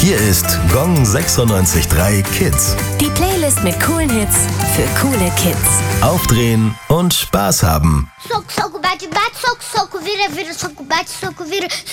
Hier ist Gong 96.3 Kids. Die Playlist mit coolen Hits für coole Kids. Aufdrehen und Spaß haben. Soco, soco, bate, bate, soco, soco, vira, vira, soco, bate, soco, vira,